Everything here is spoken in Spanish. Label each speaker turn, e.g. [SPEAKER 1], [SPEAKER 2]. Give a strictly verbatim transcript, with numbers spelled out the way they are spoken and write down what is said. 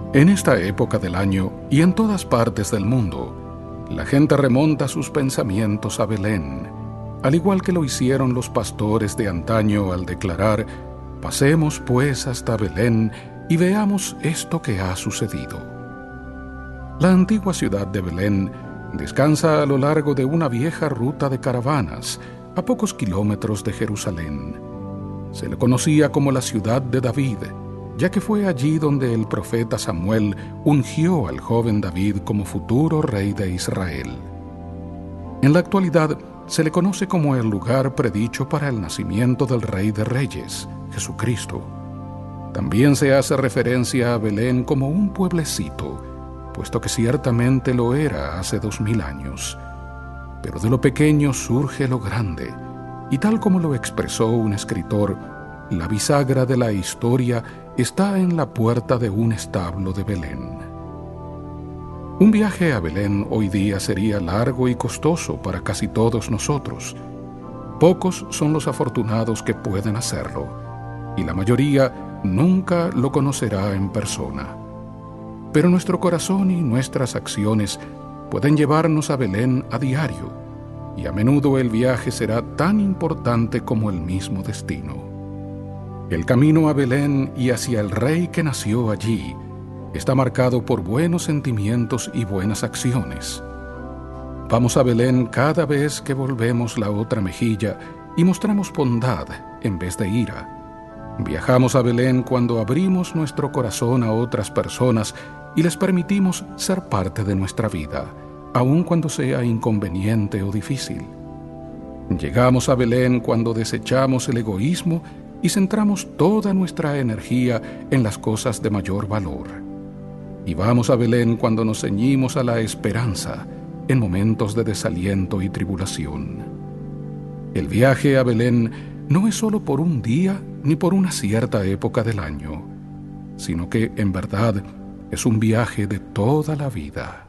[SPEAKER 1] En esta época del año y en todas partes del mundo, la gente remonta sus pensamientos a Belén, al igual que lo hicieron los pastores de antaño al declarar: «Pasemos pues hasta Belén y veamos esto que ha sucedido». La antigua ciudad de Belén descansa a lo largo de una vieja ruta de caravanas, a pocos kilómetros de Jerusalén. Se le conocía como la ciudad de David, ya que fue allí donde el profeta Samuel ungió al joven David como futuro rey de Israel. En la actualidad se le conoce como el lugar predicho para el nacimiento del Rey de Reyes, Jesucristo. También se hace referencia a Belén como un pueblecito, puesto que ciertamente lo era hace dos mil años. Pero de lo pequeño surge lo grande, y tal como lo expresó un escritor, la bisagra de la historia está en la puerta de un establo de Belén. Un viaje a Belén hoy día sería largo y costoso para casi todos nosotros. Pocos son los afortunados que pueden hacerlo, y la mayoría nunca lo conocerá en persona. Pero nuestro corazón y nuestras acciones pueden llevarnos a Belén a diario, y a menudo el viaje será tan importante como el mismo destino. El camino a Belén y hacia el Rey que nació allí está marcado por buenos sentimientos y buenas acciones. Vamos a Belén cada vez que volvemos la otra mejilla y mostramos bondad en vez de ira. Viajamos a Belén cuando abrimos nuestro corazón a otras personas y les permitimos ser parte de nuestra vida, aun cuando sea inconveniente o difícil. Llegamos a Belén cuando desechamos el egoísmo y centramos toda nuestra energía en las cosas de mayor valor. Y vamos a Belén cuando nos ceñimos a la esperanza en momentos de desaliento y tribulación. El viaje a Belén no es solo por un día ni por una cierta época del año, sino que, en verdad, es un viaje de toda la vida.